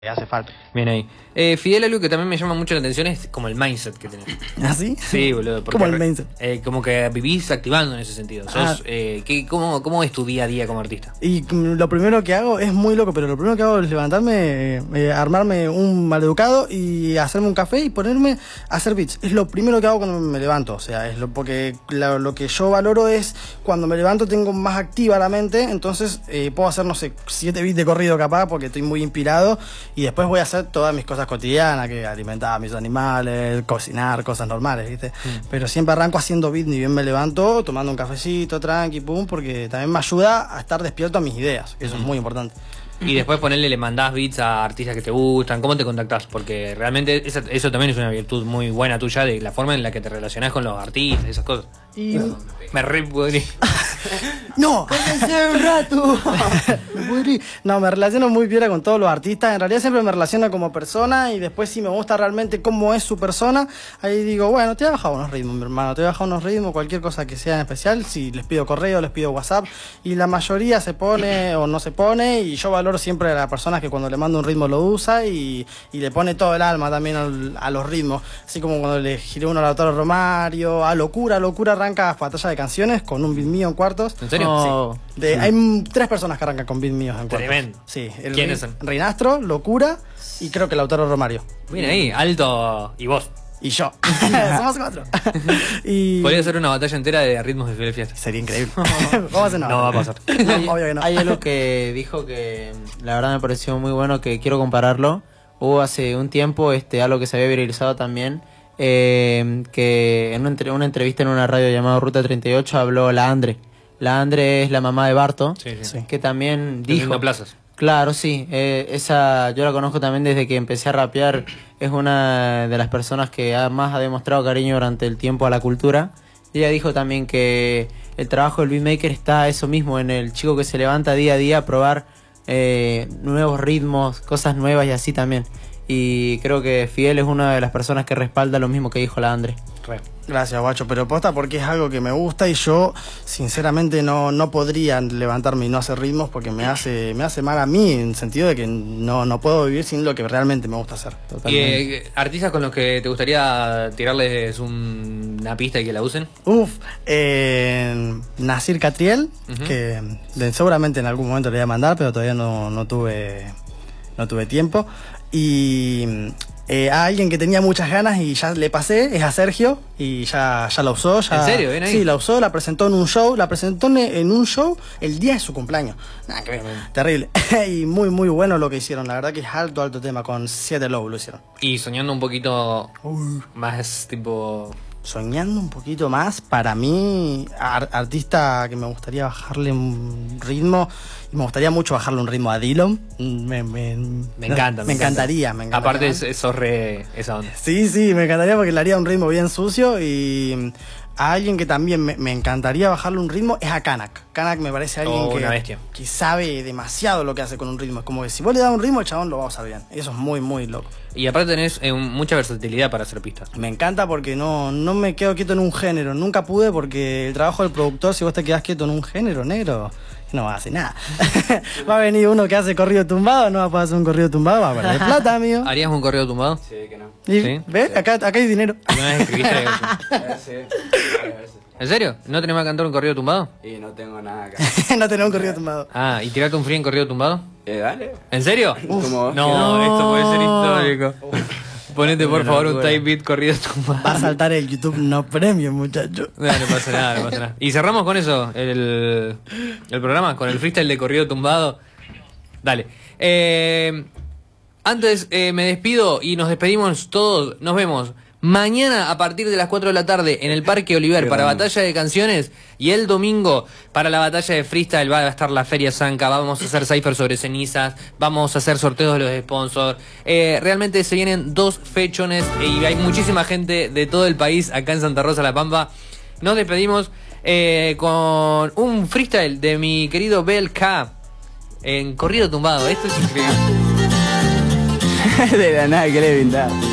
hace falta. Bien ahí. Fidel, algo que también me llama mucho la atención es como el mindset que tenés. ¿Ah, sí? Sí, boludo. ¿Cómo el mindset? Como que vivís activando en ese sentido. Sos, ¿cómo es tu día a día como artista? Y lo primero que hago, es muy loco, pero lo primero que hago es levantarme, armarme un maleducado y hacerme un café y ponerme a hacer beats. Es lo primero que hago cuando me levanto. O sea, porque lo que yo valoro es cuando me levanto tengo más activa la mente, entonces puedo hacer, no sé, 7 beats de corrido capaz porque estoy muy inspirado. Y después voy a hacer todas mis cosas cotidianas, que alimentar a mis animales, cocinar, cosas normales, ¿viste? Pero siempre arranco haciendo beat, ni bien me levanto, tomando un cafecito, tranqui, pum, porque también me ayuda a estar despierto a mis ideas, que eso es muy importante. Y después le mandás beats a artistas que te gustan. ¿Cómo te contactás? Porque realmente eso también es una virtud muy buena tuya, de la forma en la que te relacionás con los artistas, esas cosas. Y... me re pudrí. ¡No! ¡Cállense un rato! Me pudrí. No, me relaciono muy bien con todos los artistas. En realidad siempre me relaciono como persona y después si me gusta realmente cómo es su persona, ahí digo, bueno, te voy a bajar unos ritmos, mi hermano, te voy a bajar unos ritmos, cualquier cosa que sea en especial. Si les pido correo, les pido WhatsApp y la mayoría se pone o no se pone, y yo valoro siempre a las personas que cuando le mando un ritmo lo usa y le pone todo el alma también a los ritmos. Así como cuando le giré uno a Lautaro Romario, a Locura arranca Batalla de Canciones con un beat mío en cuartos. ¿En serio? No. Sí. Hay 3 personas que arrancan con beat míos en cuartos. Tremendo. Sí. ¿Quiénes son? Reinastro, Locura y creo que Lautaro Romario. Bien ahí, Alto y vos. Y yo. Somos 4. Y... podría ser una batalla entera de ritmos de Fidel Fiesta. Sería increíble. Vamos a hacer nada. No va a pasar. No, obvio que no. Hay algo que dijo que la verdad me pareció muy bueno, que quiero compararlo. Hubo hace un tiempo algo que se había viralizado también, que en una entrevista en una radio llamada Ruta 38 habló la Andre. La Andre es la mamá de Barto, sí. que también dijo... plazas. Claro, sí. Esa yo la conozco también desde que empecé a rapear. Es una de las personas que más ha demostrado cariño durante el tiempo a la cultura. Y ella dijo también que el trabajo del beatmaker está eso mismo, en el chico que se levanta día a día a probar nuevos ritmos, cosas nuevas y así también. Y creo que Fidel es una de las personas que respalda lo mismo que dijo la Andre. Gracias, guacho, pero posta porque es algo que me gusta y yo sinceramente no podría levantarme y no hacer ritmos porque me hace mal a mí, en el sentido de que no puedo vivir sin lo que realmente me gusta hacer. ¿Y artistas con los que te gustaría tirarles una pista y que la usen? Nasir Catriel, que seguramente en algún momento le voy a mandar, pero todavía no tuve tiempo. Y a alguien que tenía muchas ganas y ya le pasé, es a Sergio, y ya la usó. ¿En serio? ¿Ven ahí? Sí, la usó, la presentó en un show, el día de su cumpleaños. Nada que ver, terrible. Y muy bueno lo que hicieron, la verdad que es alto tema, con 7 Low lo hicieron. Y soñando un poquito más tipo... Soñando un poquito más, para mí, artista que me gustaría bajarle un ritmo, y me gustaría mucho bajarle un ritmo a Dillon. Me encantaría. Aparte, sos re esa onda. Sí, me encantaría porque le haría un ritmo bien sucio. Y a alguien que también me encantaría bajarle un ritmo es a Kanak. Kanak me parece alguien que sabe demasiado lo que hace con un ritmo. Es como que si vos le das un ritmo, el chabón lo va a usar bien. Eso es muy loco. Y aparte tenés mucha versatilidad para hacer pistas. Me encanta porque no me quedo quieto en un género. Nunca pude porque el trabajo del productor, si vos te quedás quieto en un género, negro, no va a hacer nada. Va a venir uno que hace corrido tumbado, no va a poder hacer un corrido tumbado, va a perder plata, amigo. ¿Harías un corrido tumbado? Sí, que no. ¿Sí? ¿Ves? Acá hay dinero. ¿Una vez escribiste? Sí. ¿En serio? ¿No tenés más cantar un corrido tumbado? Y no tengo nada acá. No tenemos un corrido tumbado. ¿Y tirarte un free en corrido tumbado? Dale. ¿En serio? No, esto puede ser histórico. Ponete por favor un type beat corrido tumbado. Va a saltar el YouTube no premium, muchacho. No pasa nada. Y cerramos con eso el programa, con el freestyle de corrido tumbado. Dale. Antes me despido y nos despedimos todos. Nos vemos mañana a partir de las 4 de la tarde en el Parque Oliver para Batalla de Canciones, y el domingo para la batalla de freestyle va a estar la Feria Zanca. Vamos a hacer cipher sobre cenizas, vamos a hacer sorteos de los sponsors. Realmente se vienen 2 fechones y hay muchísima gente de todo el país acá en Santa Rosa La Pampa. Nos despedimos con un freestyle de mi querido Bel K en corrido tumbado. Esto es increíble. De la nada que le brindar.